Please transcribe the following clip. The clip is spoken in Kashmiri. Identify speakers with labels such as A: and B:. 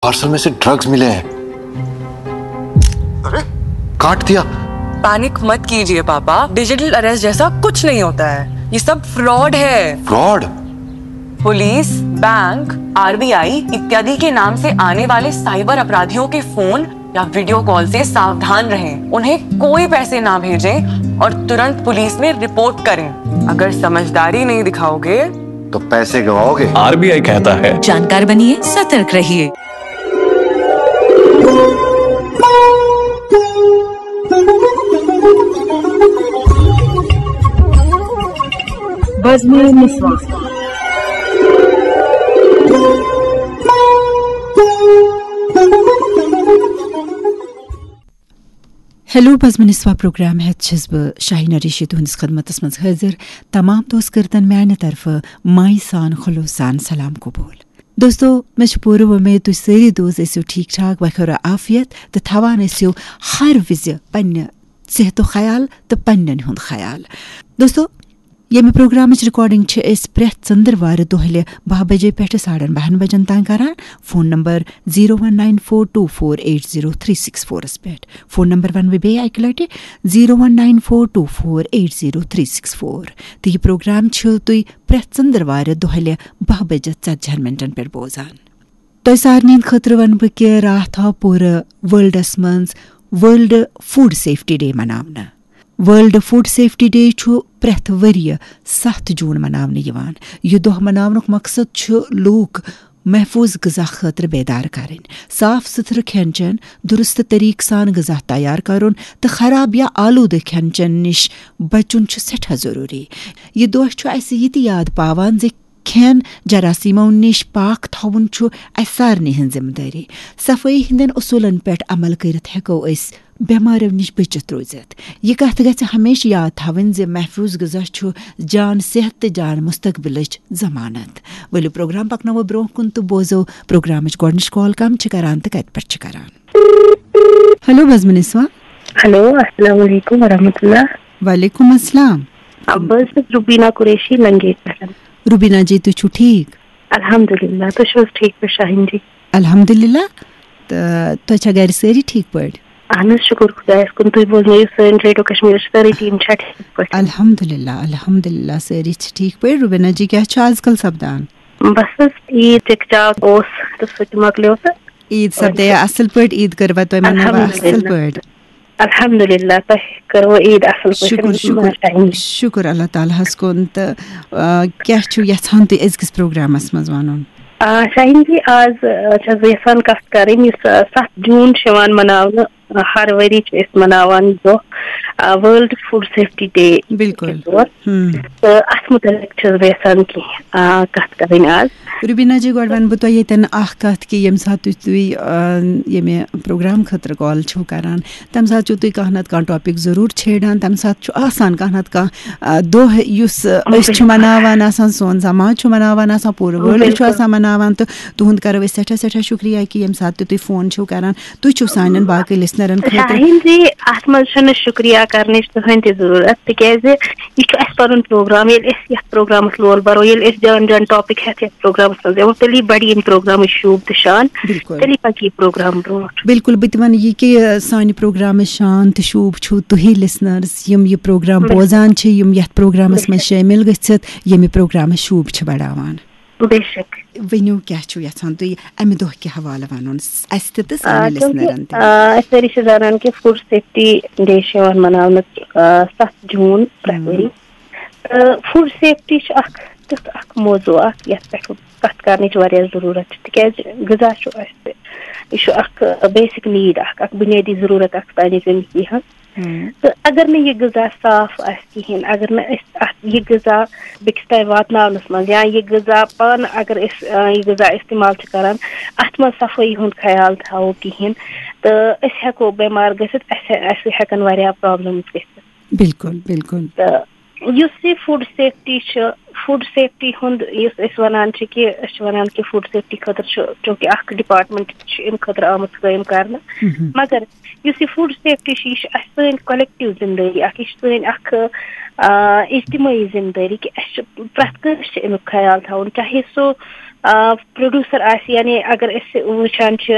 A: पार्सल में से ड्रग्स मिले हैं। अरे काट दिया।
B: पैनिक मत कीजिए पापा, डिजिटल अरेस्ट जैसा कुछ नहीं होता है, ये सब फ्रॉड है।
A: फ्रॉड?
B: पुलिस, बैंक, आरबीआई इत्यादि के नाम से आने वाले साइबर अपराधियों के फोन या वीडियो कॉल से सावधान रहें। उन्हें कोई पैसे ना भेजें और तुरंत पुलिस में रिपोर्ट करें। अगर समझदारी नहीं दिखाओगे
A: तो पैसे गवाओगे।
C: आरबीआई कहता है
D: जानकार बनिए, सतर्क रहिए।
E: बज़्म निस्वा। हेलो बज़्म निस्वा प्रोग्राम है बह शाहीन ऋषि तुहंदिस खदमतस मज हाजिर। तमाम दोस्त करतन मैंने तरफ माई सान खलूसान सलाम कबूल। दोस्तों मे पूरी उम्मीद तुम सारी दोस्त ऐसो ठीक ठाक बखैर आफियत तो थवान ऐसो हर विज पन्ने सेहत ख्याल तो पन्न हुंद ख्याल। दोस्तों ये प्रोग्राम रिकॉर्डिंग प्रेथ षंदरवार दोहले 10 बजे पे 12:30 बजन तान करान। फोन नंबर 01942480364 पे। फोन नंबर वन बे अक लटि 01942480364। तो यह प्रोग्राम तुम प्रेथ षंदरवार दोहले 10 बजे 40 मिनटन पे बोजान। तो सारे खतर वन बह कि रात आव पूरे वर्ल्डस मज world food safety day मनावना। World food safety day प्रेथ वरिय 7 जून मनावने यवान। यह दोह मनावनुक मकसद लोग महफूज गज़ा खतर बेदार करें, साफ सुथर खेन चेन दुरुस्त तरीक सान गज़ा तैयार करुन तो खराब या आलूद खेन चेन निश बचुन सठा जरूरी। यह दोह यह याद पावान जे खेन जरासीमों निश पाक थवन सारनी हन जिम्मेदारी। सफाई हंदन उसूलन पे अमल करत हेको बेमारों निश बचित रोजित। यह कथ गछ हमेशा याद थवन जे महफूज गज़ा जान सेहत तो जान मुस्तकबिल जमानत। वलो प्रोग्राम पकनो ब्रोह कुन तो बोजो प्रोग्राम गोडनिश कॉल कम करान तो कत पे करान। हेलो बज़्म निस्वा।
F: हेलो अस्सलाम वालेकुम वरहमतुल्लाह।
E: वालेकुम अस्सलाम।
F: बस रुबीना कुरैशी लंगे।
E: रुबीना जी तु ठीक?
F: अल्हम्दुलिल्लाह। तो ठीक पे शाहीन जी?
E: अल्हम्दुलिल्लाह। तो घर सारी ठीक पड़?
F: अहन शुक्र खुदायस कुन। तुम बोल सन रेडियो कश्मीर सारी टीम ठीक पे?
E: अल्हम्दुलिल्लाह अल्हम्दुलिल्लाह सारी ठीक पे। रुबीना जी क्या आजकल सपदान?
F: बस ईद टिकटॉक ओस तो सच मकलियो से
E: ईद सपदे असल पे ईद करवा तो मनवा असल पे।
F: अल्हम्दुलिल्लाह तो करो ईद असल पे।
E: शुक्र शुक्र शुक्र अल्लाह ताला हस कोन। तो क्या यहां तो अजकिस प्रोग्रामस मज वनुन?
F: शाहीन जी आज यहां कथ करें 7 जून मनावन हर वरी मनावान दो वर्ल्ड फूड सेफ्टी डे।
E: बिल्कुल।
F: तो अत मुतलिक यहां की कथ करें आज।
E: रुबीना जी गोड वन बह यन कथ कि यम सात ये प्रोग्राम खतर कॉल करान तम सात तुम कह नत कह टॉपिक जरूर छेड़ान। तम सात आसान कह नत कह दोह मनावान सोन समाज मनावान पूरे वर्ल्ड मनावान। तो तुहद करो सठा सठा शुक्रिया कि यम सात तुम फोन करान। तुम सान बाकी लिसनरन
F: शाहीन जी अत मज शुक्रिया करने तुहद जरूरत तिकाज यह पन प्रोग्राम प्रोग्राम लोल बरो जान जान टॉपिक हेत प्रोग्राम तली बड़ी प्रोग्राम शूब तो शान तली पक प्रोग्राम ब्रो। बिल्कुल
E: बत वन यह कि सान प्रोग्राम शान तो शूब तुही लिसनर्स यम यह प्रोग्राम बोजान यम यथ प्रोग्रामस में शामिल गच्छित यम प्रोग्राम शूब बढ़ावान।
F: बेशक
E: वनु क्या यहां तुम अमे दह के हवाले वन सारी
F: जानान कि फूड सेफ्टी डे मनावन 7 जून प्रति। फूड सेफ्टी तुथ मौजू पे कथ कर जरूरत तिकाज गज़ा यह बेसिक नीड बुनियादी जरूरत जिंदगी हज। तो अगर न यह गज़ा साफ कहें, अगर न यह गज़ा बिकस तक वातनावनस मज या यह गज़ा पान अगर यह गज़ा इस्तेमाल करान अत मज सफाई हुंद ख्याल थो कहें तो हेको बेमार गसित हेकन वारिया प्रॉब्लम्स गसित।
E: बिल्कुल बिल्कुल।
F: तो फूड सेफ्टी हुंद वनान कि फूड सेफ्टी खतर चूंकि डिपार्टमेंट इन खतर आमुत कायम करना मगर फूड सेफ्टी सन कलेक्टिव जिम्मेदारी सन इज्तिमाई जिम्मेदारी कि प्रत अमुक ख्याल थवन चाहे सो प्रोड्यूसर यानी अगर वुचान